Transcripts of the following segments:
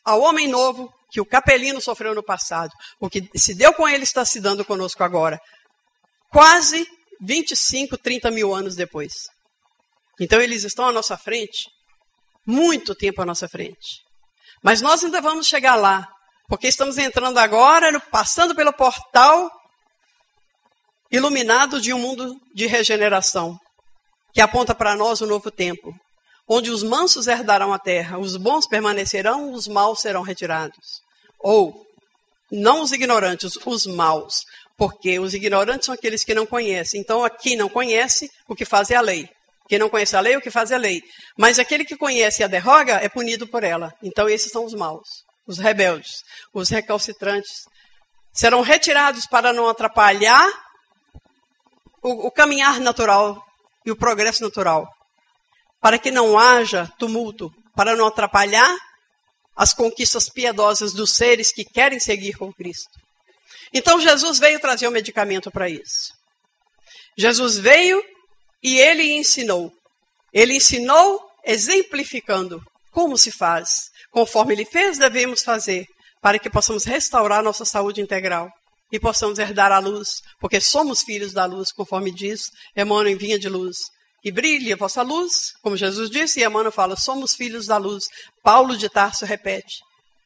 ao homem novo que o Capelino sofreu no passado. O que se deu com ele está se dando conosco agora. Quase 25, 30 mil anos depois. Então eles estão à nossa frente, muito tempo à nossa frente. Mas nós ainda vamos chegar lá, porque estamos entrando agora, passando pelo portal iluminado de um mundo de regeneração, que aponta para nós o novo tempo, onde os mansos herdarão a terra, os bons permanecerão, os maus serão retirados. Ou, não os ignorantes, os maus, porque os ignorantes são aqueles que não conhecem. Então, aqui não conhece, o que faz é a lei. Quem não conhece a lei, o que faz é a lei. Mas aquele que conhece e a derroga é punido por ela. Então, esses são os maus, os rebeldes, os recalcitrantes. Serão retirados para não atrapalhar o caminhar natural e o progresso natural. Para que não haja tumulto, para não atrapalhar as conquistas piedosas dos seres que querem seguir com Cristo. Então, Jesus veio trazer um medicamento para isso. Jesus veio e ele ensinou. Ele ensinou exemplificando como se faz. Conforme ele fez, devemos fazer, para que possamos restaurar nossa saúde integral e possamos herdar a luz, porque somos filhos da luz, conforme diz Emmanuel em Vinha de Luz. E brilhe a vossa luz, como Jesus disse, e Emmanuel fala, somos filhos da luz. Paulo de Tarso repete.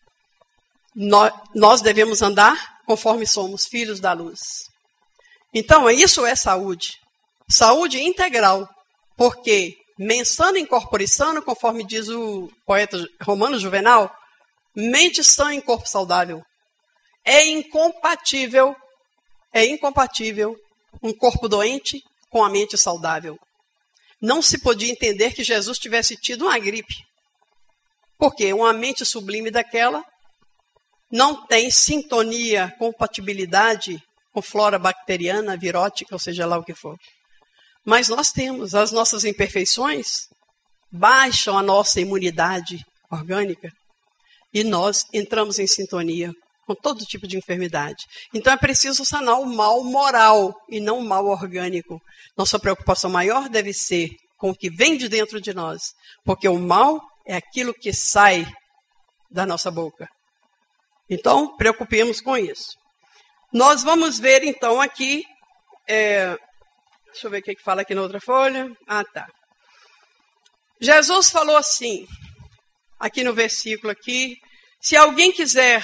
Nós devemos andar conforme somos filhos da luz. Então, isso é saúde. Saúde integral, porque mensano in corpore sano, conforme diz o poeta romano Juvenal, mente sã em corpo saudável. É incompatível um corpo doente com a mente saudável. Não se podia entender que Jesus tivesse tido uma gripe. Porque uma mente sublime daquela não tem sintonia, compatibilidade com flora bacteriana, virótica, ou seja lá o que for. Mas nós temos, as nossas imperfeições baixam a nossa imunidade orgânica e nós entramos em sintonia com todo tipo de enfermidade. Então é preciso sanar o mal moral e não o mal orgânico. Nossa preocupação maior deve ser com o que vem de dentro de nós, porque o mal é aquilo que sai da nossa boca. Então, preocupemos com isso. Nós vamos ver então aqui, deixa eu ver o que fala aqui na outra folha. Ah, tá. Jesus falou assim, aqui no versículo aqui, se alguém quiser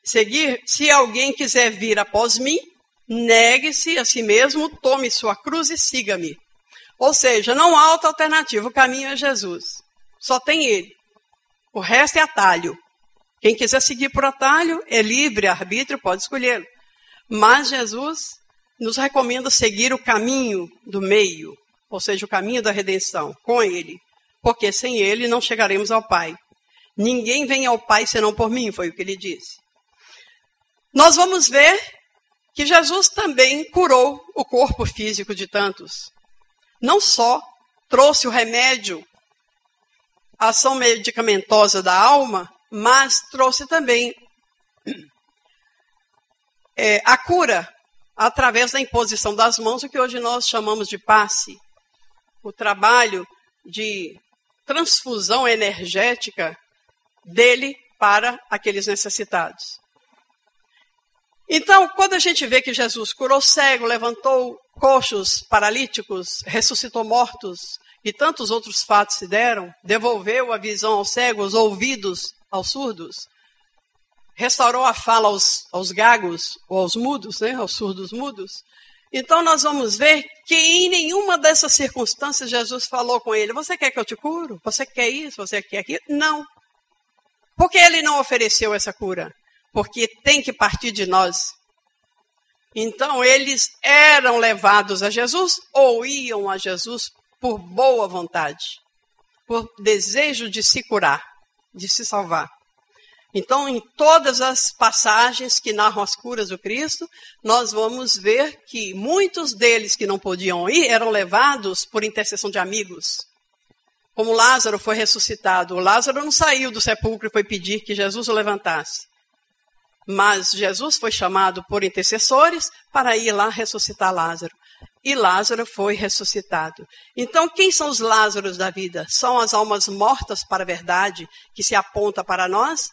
vir após mim, negue-se a si mesmo, tome sua cruz e siga-me. Ou seja, não há outra alternativa, o caminho é Jesus. Só tem ele. O resto é atalho. Quem quiser seguir por atalho, é livre, arbítrio, pode escolhê-lo. Mas Jesus nos recomenda seguir o caminho do meio, ou seja, o caminho da redenção, com ele. Porque sem ele não chegaremos ao Pai. Ninguém vem ao Pai senão por mim, foi o que ele disse. Nós vamos ver que Jesus também curou o corpo físico de tantos. Não só trouxe o remédio, a ação medicamentosa da alma, mas trouxe também a cura através da imposição das mãos, o que hoje nós chamamos de passe. O trabalho de transfusão energética dele para aqueles necessitados. Então, quando a gente vê que Jesus curou cego, levantou coxos, paralíticos, ressuscitou mortos e tantos outros fatos se deram, devolveu a visão aos cegos, os ouvidos aos surdos, restaurou a fala aos gagos ou aos mudos, né, aos surdos mudos. Então, nós vamos ver que em nenhuma dessas circunstâncias Jesus falou com ele, você quer que eu te curo? Você quer isso? Você quer aquilo? Não. Por que ele não ofereceu essa cura? Porque tem que partir de nós. Então, eles eram levados a Jesus ou iam a Jesus por boa vontade, por desejo de se curar, de se salvar. Então, em todas as passagens que narram as curas do Cristo, nós vamos ver que muitos deles que não podiam ir eram levados por intercessão de amigos. Como Lázaro foi ressuscitado. O Lázaro não saiu do sepulcro e foi pedir que Jesus o levantasse. Mas Jesus foi chamado por intercessores para ir lá ressuscitar Lázaro. E Lázaro foi ressuscitado. Então, quem são os Lázaros da vida? São as almas mortas para a verdade, que se aponta para nós,